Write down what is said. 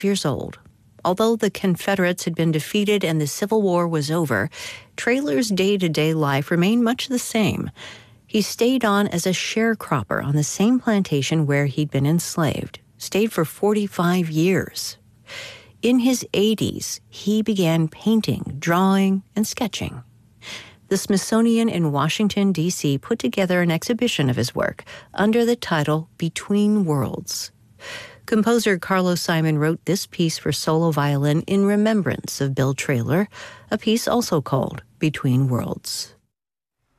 years old. Although the Confederates had been defeated and the Civil War was over, Traylor's day-to-day life remained much the same. He stayed on as a sharecropper on the same plantation where he'd been enslaved, stayed for 45 years. In his 80s, he began painting, drawing, and sketching. The Smithsonian in Washington, D.C. put together an exhibition of his work under the title Between Worlds. Composer Carlos Simon wrote this piece for solo violin in remembrance of Bill Traylor, a piece also called Between Worlds.